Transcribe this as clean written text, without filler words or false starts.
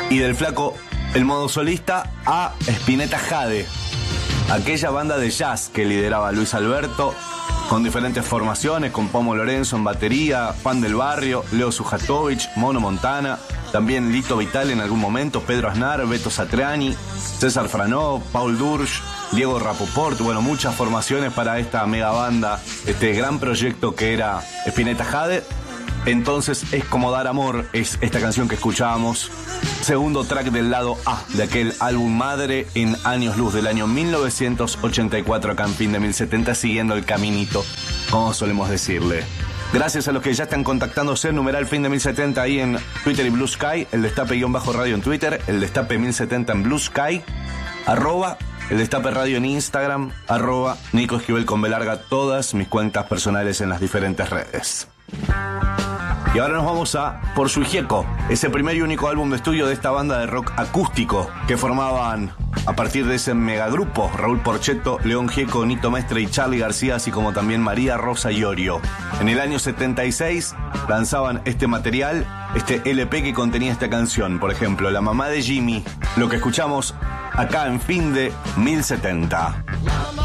Y del flaco El Modo Solista a Spinetta Jade, aquella banda de jazz que lideraba Luis Alberto, con diferentes formaciones, con Pomo Lorenzo en batería, Juan del Barrio, Leo Sujatovich, Mono Montana, también Lito Vitale en algún momento, Pedro Aznar, Beto Satriani, César Franó, Paul Dursch, Diego Rapoport, bueno, muchas formaciones para esta mega banda, este gran proyecto que era Spinetta Jade. Entonces Es como dar amor, es esta canción que escuchábamos, segundo track del lado A de aquel álbum madre en Años Luz del año 1984, acá en Fin de 1070, siguiendo el caminito, como solemos decirle. Gracias a los que ya están contactándose, numeral Fin de 1070 ahí en Twitter y Blue Sky, el Destape-Radio en Twitter, el Destape 1070 en Blue Sky, el Destape Radio en Instagram, Nico Esquivel con B larga, todas mis cuentas personales en las diferentes redes. Y ahora nos vamos a Por Su Gieco, ese primer y único álbum de estudio de esta banda de rock acústico que formaban a partir de ese megagrupo Raúl Porchetto, León Gieco, Nito Mestre y Charly García, así como también María Rosa Iorio. En el año 76 lanzaban este material, este LP que contenía esta canción, por ejemplo, La Mamá de Jimmy, lo que escuchamos acá en Fin de 1070.